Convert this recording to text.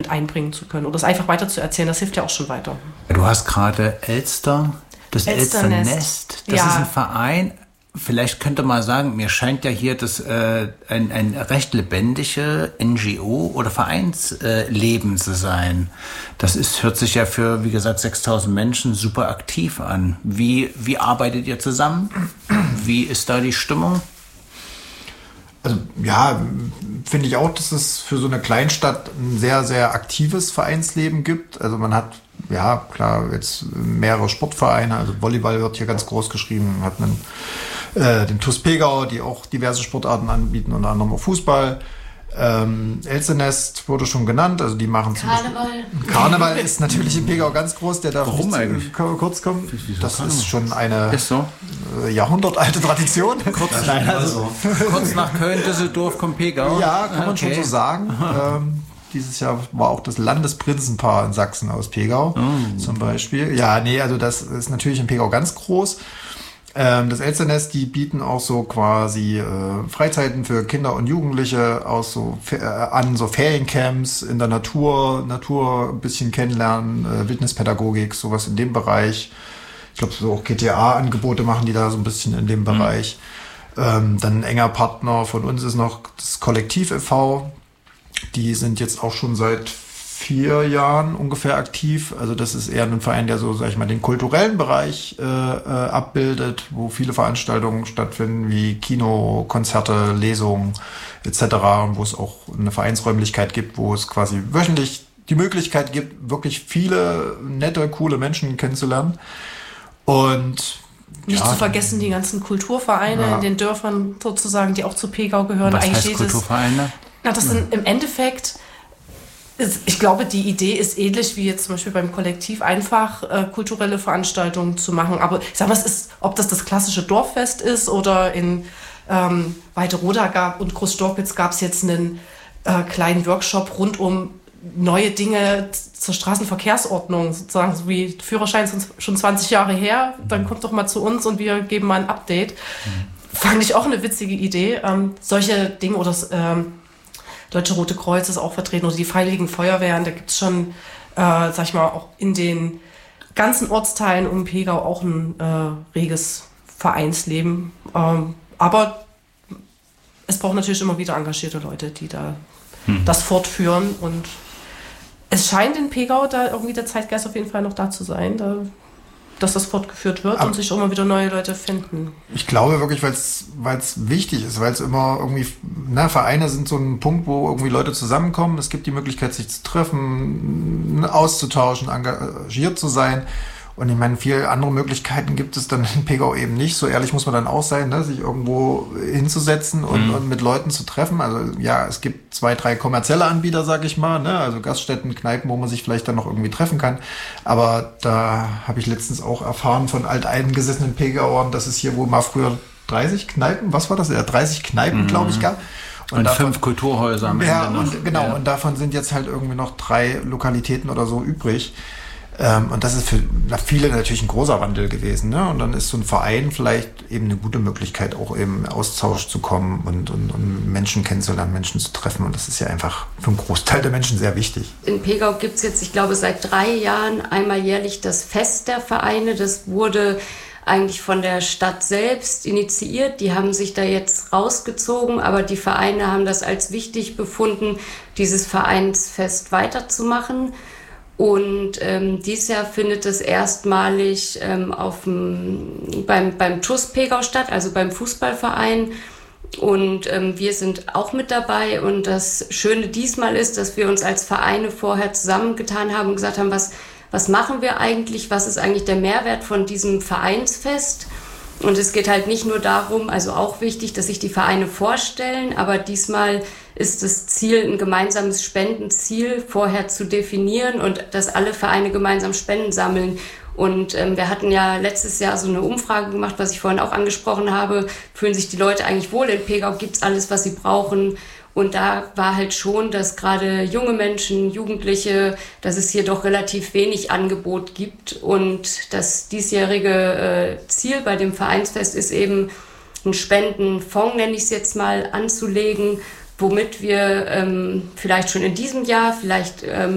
mit einbringen zu können oder es einfach weiter zu erzählen. Das hilft ja auch schon weiter. Du hast gerade Elster, das Elsternest. Das ist ein Verein. Vielleicht könnte man sagen, mir scheint ja hier das ein recht lebendige NGO- oder Vereinsleben zu sein. Hört sich ja für, wie gesagt, 6.000 Menschen super aktiv an. Wie arbeitet ihr zusammen? Wie ist da die Stimmung? Also ja, finde ich auch, dass es für so eine Kleinstadt ein sehr, sehr aktives Vereinsleben gibt. Also man hat, ja klar, jetzt mehrere Sportvereine, also Volleyball wird hier ganz groß geschrieben, hat den TuS Pegau, die auch diverse Sportarten anbieten, unter anderem auch Fußball. Elsternest wurde schon genannt, also die machen Karneval ist natürlich in Pegau ganz groß, der darf Warum eigentlich? Kurz kommen. Das ist schon eine jahrhundertalte Tradition. Kurz nach Köln, Düsseldorf kommt Pegau. Ja, kann man schon so sagen. Dieses Jahr war auch das Landesprinzenpaar in Sachsen aus Pegau zum Beispiel. Ja, nee, also das ist natürlich in Pegau ganz groß. Das Elsternest, die bieten auch so quasi Freizeiten für Kinder und Jugendliche an so Feriencamps in der Natur ein bisschen kennenlernen, Wildnispädagogik, sowas in dem Bereich. Ich glaube, so auch GTA-Angebote machen die da so ein bisschen in dem Bereich. Dann ein enger Partner von uns ist noch das Kollektiv e.V. Die sind jetzt auch schon seit 4 Jahren ungefähr aktiv. Also das ist eher ein Verein, der so, sag ich mal, den kulturellen Bereich abbildet, wo viele Veranstaltungen stattfinden, wie Kino, Konzerte, Lesungen etc. Und wo es auch eine Vereinsräumlichkeit gibt, wo es quasi wöchentlich die Möglichkeit gibt, wirklich viele nette, coole Menschen kennenzulernen. Und nicht zu vergessen, die ganzen Kulturvereine in den Dörfern sozusagen, die auch zu Pegau gehören. Was heißt Kulturvereine? Das sind im Endeffekt, ich glaube, die Idee ist ähnlich wie jetzt zum Beispiel beim Kollektiv, einfach kulturelle Veranstaltungen zu machen. Aber ich sag mal, ob das klassische Dorffest ist oder in Weide-Roda und Großstorpitz gab es jetzt einen kleinen Workshop rund um neue Dinge zur Straßenverkehrsordnung, sozusagen, so wie Führerschein sind schon 20 Jahre her, dann kommt doch mal zu uns und wir geben mal ein Update. Fand ich auch eine witzige Idee. Solche Dinge oder das Deutsche Rote Kreuz ist auch vertreten oder die Freiwilligen Feuerwehren, da gibt es schon, sag ich mal, auch in den ganzen Ortsteilen um Pegau auch ein reges Vereinsleben. Aber es braucht natürlich immer wieder engagierte Leute, die da das fortführen und es scheint in Pegau da irgendwie der Zeitgeist auf jeden Fall noch da zu sein, dass das fortgeführt wird und sich immer wieder neue Leute finden. Ich glaube wirklich, weil es wichtig ist, weil es immer irgendwie, Vereine sind so ein Punkt, wo irgendwie Leute zusammenkommen. Es gibt die Möglichkeit, sich zu treffen, auszutauschen, engagiert zu sein. Und ich meine, viele andere Möglichkeiten gibt es dann in Pegau eben nicht. So ehrlich muss man dann auch sein, sich irgendwo hinzusetzen und mit Leuten zu treffen. Also ja, es gibt 2, 3 kommerzielle Anbieter, sag ich mal, also Gaststätten, Kneipen, wo man sich vielleicht dann noch irgendwie treffen kann. Aber da habe ich letztens auch erfahren von alteingesessenen Pegauern, dass es hier wohl mal früher 30 Kneipen, was war das? Ja, 30 Kneipen, glaube ich, gab. Und davon, 5 Kulturhäuser am Ende noch. Genau, und davon sind jetzt halt irgendwie noch 3 Lokalitäten oder so übrig. Und das ist für viele natürlich ein großer Wandel gewesen. Ne? Und dann ist so ein Verein vielleicht eben eine gute Möglichkeit, auch eben in Austausch zu kommen und Menschen kennenzulernen, Menschen zu treffen. Und das ist ja einfach für einen Großteil der Menschen sehr wichtig. In Pegau gibt es jetzt, ich glaube, seit 3 Jahren einmal jährlich das Fest der Vereine. Das wurde eigentlich von der Stadt selbst initiiert. Die haben sich da jetzt rausgezogen, aber die Vereine haben das als wichtig befunden, dieses Vereinsfest weiterzumachen. Und dieses Jahr findet es erstmalig beim TuS Pegau statt, also beim Fußballverein. Und wir sind auch mit dabei. Und das Schöne diesmal ist, dass wir uns als Vereine vorher zusammengetan haben und gesagt haben, was machen wir eigentlich? Was ist eigentlich der Mehrwert von diesem Vereinsfest? Und es geht halt nicht nur darum, also auch wichtig, dass sich die Vereine vorstellen, aber diesmal ist das Ziel, ein gemeinsames Spendenziel vorher zu definieren und dass alle Vereine gemeinsam Spenden sammeln. Und wir hatten ja letztes Jahr so eine Umfrage gemacht, was ich vorhin auch angesprochen habe. Fühlen sich die Leute eigentlich wohl in Pegau? Gibt's alles, was sie brauchen? Und da war halt schon, dass gerade junge Menschen, Jugendliche, dass es hier doch relativ wenig Angebot gibt. Und das diesjährige Ziel bei dem Vereinsfest ist eben, einen Spendenfonds, nenne ich es jetzt mal, anzulegen, womit wir vielleicht schon in diesem Jahr, vielleicht